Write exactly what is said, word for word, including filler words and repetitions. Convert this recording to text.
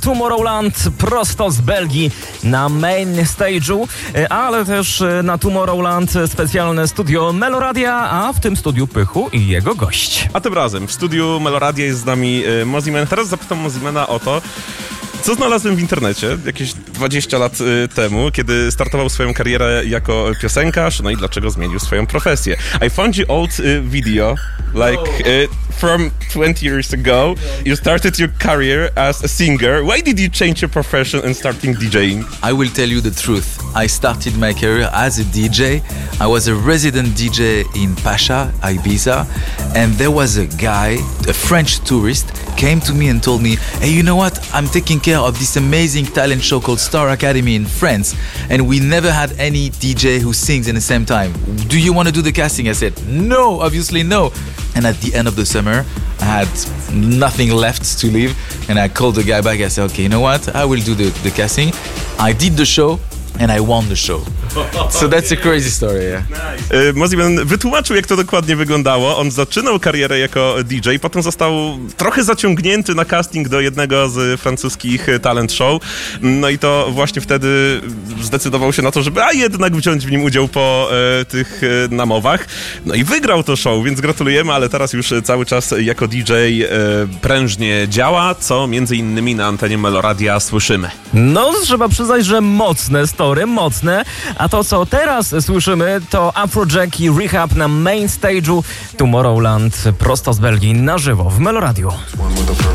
Tomorrowland prosto z Belgii na main stage'u, ale też na Tomorrowland specjalne studio Meloradia, a w tym studiu Pychu i jego gość. A tym razem w studiu Meloradia jest z nami Mozzie. Teraz zapytam Mozzimana o to, co znalazłem w internecie jakieś dwadzieścia lat y, temu, kiedy startował swoją karierę jako piosenkarz, no i dlaczego zmienił swoją profesję. I found you old y, video, like y, from twenty years ago. You started your career as a singer. Why did you change your profession and starting DJing? I will tell you the truth. I started my career as a D J. I was a resident D J in Pacha, Ibiza, and there was a guy, a French tourist, came to me and told me, hey, you know what? I'm taking care of this amazing talent show called Star Academy in France, and we never had any D J who sings in the same time. Do you want to do the casting? I said, no, obviously no. And at the end of the summer, I had nothing left to leave, and I called the guy back. I said, okay, you know what? I will do the, the casting. I did the show, and I won the show. So that's a crazy story, yeah. Nice. Mozzie wytłumaczył, jak to dokładnie wyglądało. On zaczynał karierę jako D J, potem został trochę zaciągnięty na casting do jednego z francuskich talent show. No i to właśnie wtedy zdecydował się na to, żeby a jednak wziąć w nim udział po e, tych e, namowach. No i wygrał to show, więc gratulujemy, ale teraz już cały czas jako D J e, prężnie działa, co między innymi na antenie Meloradia słyszymy. No, trzeba przyznać, że mocne story, mocne. A to, co teraz słyszymy, to Afrojack i Rehab na main stage'u Tomorrowland prosto z Belgii na żywo w Meloradiu.